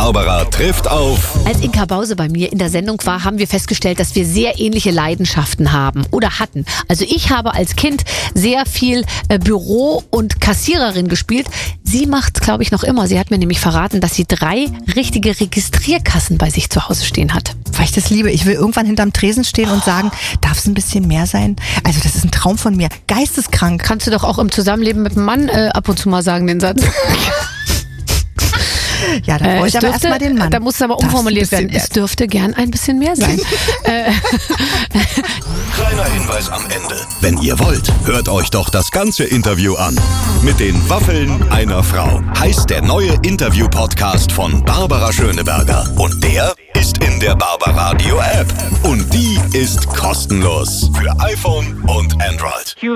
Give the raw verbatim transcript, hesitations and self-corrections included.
Barbara trifft auf... Als Inka Bause bei mir in der Sendung war, haben wir festgestellt, dass wir sehr ähnliche Leidenschaften haben oder hatten. Also ich habe als Kind sehr viel äh, Büro- und Kassiererin gespielt. Sie macht, glaube ich, noch immer. Sie hat mir nämlich verraten, dass sie drei richtige Registrierkassen bei sich zu Hause stehen hat. Weil ich das liebe. Ich will irgendwann hinterm Tresen stehen und sagen, darf es ein bisschen mehr sein? Also das ist ein Traum von mir. Geisteskrank. Kannst du doch auch im Zusammenleben mit einem Mann äh, ab und zu mal sagen, den Satz. Ja, da brauche ich äh, aber erstmal den Mann. Da muss es aber umformuliert werden. Es dürfte gern ein bisschen mehr sein. äh, Kleiner Hinweis am Ende. Wenn ihr wollt, hört euch doch das ganze Interview an. Mit den Waffeln einer Frau heißt der neue Interview-Podcast von Barbara Schöneberger. Und der ist in der Barbaradio App. Und die ist kostenlos für iPhone und Android.